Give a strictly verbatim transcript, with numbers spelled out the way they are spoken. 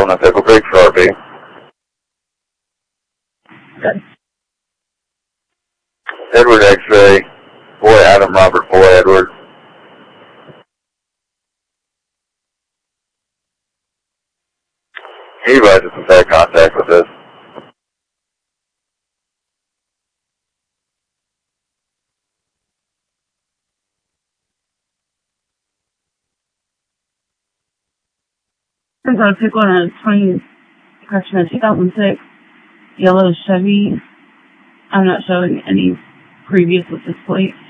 Delta Pickle Creek for R P. Good. Edward X-ray, boy Adam Robert, boy Edward. He advises some bad contact with this. Turns out I picked one on a twenty, correction, a two thousand six yellow Chevy. I'm not showing any previous with this plate.